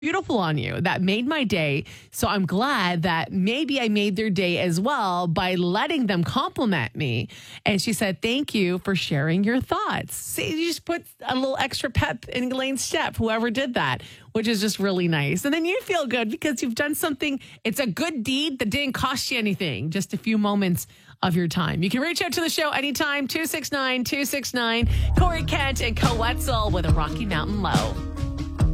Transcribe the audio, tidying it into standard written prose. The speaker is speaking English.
beautiful on you. That made my day. So I'm glad that maybe I made their day as well by letting them compliment me. And she said, thank you for sharing your thoughts. See, you just put a little extra pep in Elaine's step, whoever did that, which is just really nice. And then you feel good because you've done something. It's a good deed that didn't cost you anything, just a few moments of your time. You can reach out to the show anytime, 269-269. Corey Kent and Co Wetzel with a Rocky Mountain Low.